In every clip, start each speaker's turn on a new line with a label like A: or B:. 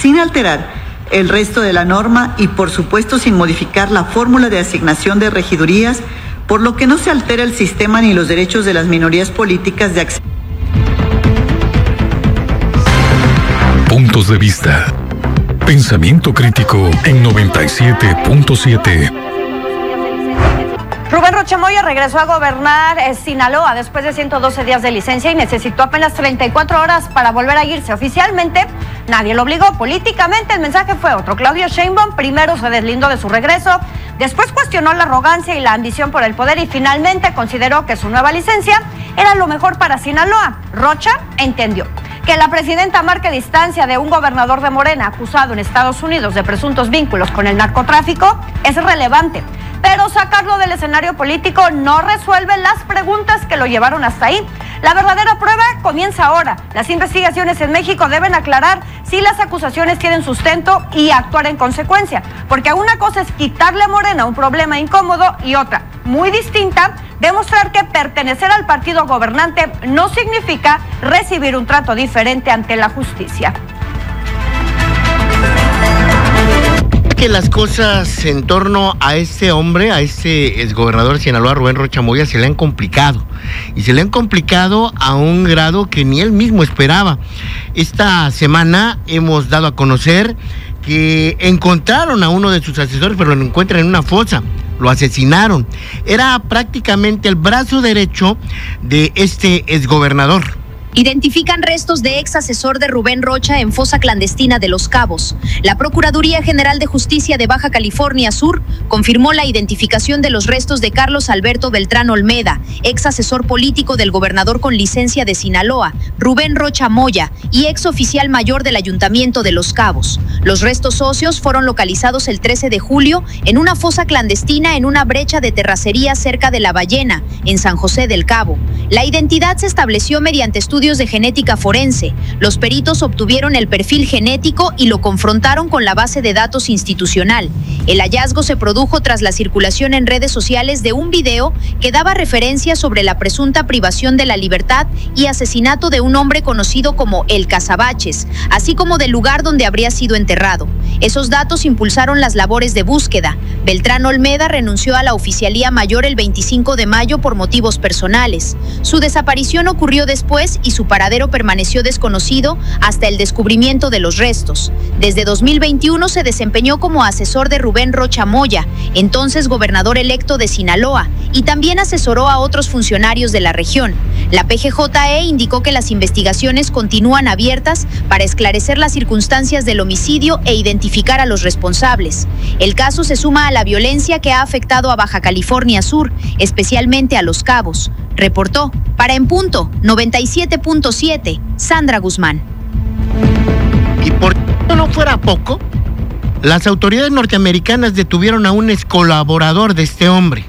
A: sin alterar el resto de la norma y, por supuesto, sin modificar la fórmula de asignación de regidurías, por lo que no se altera el sistema ni los derechos de las minorías políticas de acceso.
B: Puntos de vista. Pensamiento crítico en 97.7.
C: Rubén Rocha Moya regresó a gobernar Sinaloa después de 112 días de licencia y necesitó apenas 34 horas para volver a irse. Oficialmente, nadie lo obligó. Políticamente, el mensaje fue otro. Claudia Sheinbaum primero se deslindó de su regreso, después cuestionó la arrogancia y la ambición por el poder y finalmente consideró que su nueva licencia era lo mejor para Sinaloa. Rocha entendió que la presidenta marque distancia de un gobernador de Morena acusado en Estados Unidos de presuntos vínculos con el narcotráfico es relevante, pero sacarlo del escenario político no resuelve las preguntas que lo llevaron hasta ahí. La verdadera prueba comienza ahora. Las investigaciones en México deben aclarar si las acusaciones tienen sustento y actuar en consecuencia, porque una cosa es quitarle a Morena un problema incómodo y otra, muy distinta, demostrar que pertenecer al partido gobernante no significa recibir un trato diferente ante la justicia.
D: Que las cosas en torno a este hombre, a este exgobernador de Sinaloa, Rubén Rocha Moya, se le han complicado. Y se le han complicado a un grado que ni él mismo esperaba. Esta semana hemos dado a conocer que encontraron a uno de sus asesores, pero lo encuentran en una fosa. Lo asesinaron. Era prácticamente el brazo derecho de este exgobernador.
E: Identifican restos de ex asesor de Rubén Rocha en fosa clandestina de Los Cabos. La Procuraduría General de Justicia de Baja California Sur confirmó la identificación de los restos de Carlos Alberto Beltrán Olmeda, ex asesor político del gobernador con licencia de Sinaloa, Rubén Rocha Moya, y ex oficial mayor del Ayuntamiento de Los Cabos. Los restos óseos fueron localizados el 13 de julio en una fosa clandestina en una brecha de terracería cerca de La Ballena, en San José del Cabo. La identidad se estableció mediante estudios de genética forense. Los peritos obtuvieron el perfil genético y lo confrontaron con la base de datos institucional. El hallazgo se produjo tras la circulación en redes sociales de un video que daba referencia sobre la presunta privación de la libertad y asesinato de un hombre conocido como El Cazabaches, así como del lugar donde habría sido enterrado. Esos datos impulsaron las labores de búsqueda. Beltrán Olmeda renunció a la oficialía mayor el 25 de mayo por motivos personales. Su desaparición ocurrió después y su paradero permaneció desconocido hasta el descubrimiento de los restos. Desde 2021 se desempeñó como asesor de Rubén Rocha Moya, entonces gobernador electo de Sinaloa, y también asesoró a otros funcionarios de la región. La PGJE indicó que las investigaciones continúan abiertas para esclarecer las circunstancias del homicidio e identificar a los responsables. El caso se suma a la violencia que ha afectado a Baja California Sur, especialmente a Los Cabos. Reportó para En Punto 97.7, Sandra Guzmán.
D: Y por si no fuera poco, las autoridades norteamericanas detuvieron a un ex colaborador de este hombre.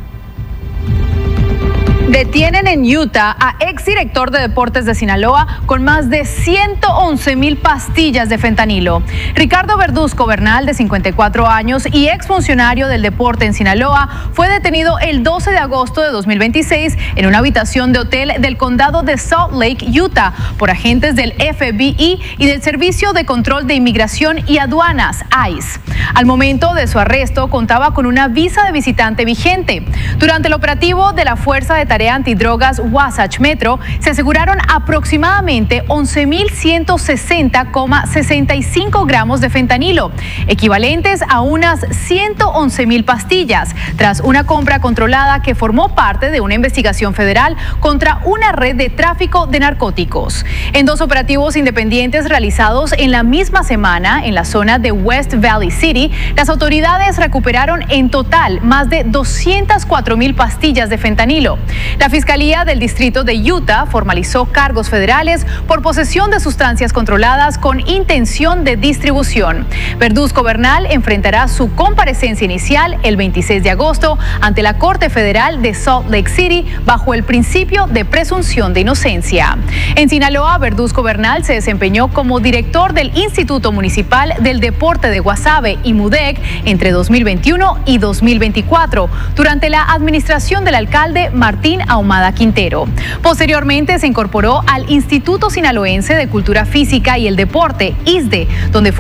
F: Detienen en Utah a exdirector de deportes de Sinaloa con más de 111,000 pastillas de fentanilo. Ricardo Verduzco Bernal, de 54 años y exfuncionario del deporte en Sinaloa, fue detenido el 12 de agosto de 2026 en una habitación de hotel del condado de Salt Lake, Utah, por agentes del FBI y del Servicio de Control de Inmigración y Aduanas, ICE. Al momento de su arresto, contaba con una visa de visitante vigente. Durante el operativo de la Fuerza de Tarea Antidrogas Wasatch Metro, se aseguraron aproximadamente 11,160,65 gramos de fentanilo, equivalentes a unas 111,000 pastillas, tras una compra controlada que formó parte de una investigación federal contra una red de tráfico de narcóticos. En dos operativos independientes realizados en la misma semana en la zona de West Valley City, las autoridades recuperaron en total más de 204,000 pastillas de fentanilo. La Fiscalía del Distrito de Utah formalizó cargos federales por posesión de sustancias controladas con intención de distribución. Verduzco Bernal enfrentará su comparecencia inicial el 26 de agosto ante la Corte Federal de Salt Lake City bajo el principio de presunción de inocencia. En Sinaloa, Verduzco Bernal se desempeñó como director del Instituto Municipal del Deporte de Guasave y MUDEC entre 2021 y 2024, durante la administración del alcalde Martín Ahumada Quintero. Posteriormente se incorporó al Instituto Sinaloense de Cultura Física y el Deporte, ISDE, donde